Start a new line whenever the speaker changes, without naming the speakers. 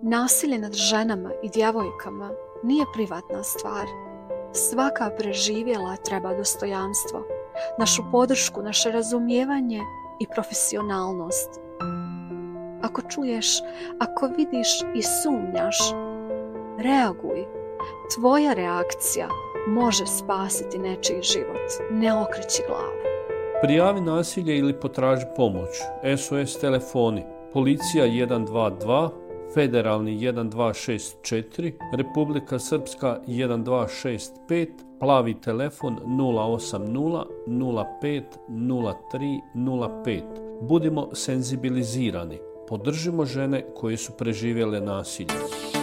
Nasilje nad ženama i djevojkama nije privatna stvar. Svaka preživjela treba dostojanstvo, našu podršku, naše razumijevanje i profesionalnost. Ako čuješ, ako vidiš i sumnjaš, reaguj. Tvoja reakcija može spasiti nečiji život. Ne okreći glavu.
Prijavi nasilje ili potraži pomoć. SOS telefoni. Policija 122, Federalni 1264, Republika Srpska 1265, plavi telefon 080 05 03 05. Budimo senzibilizirani. Podržimo žene koje su preživjele nasilje.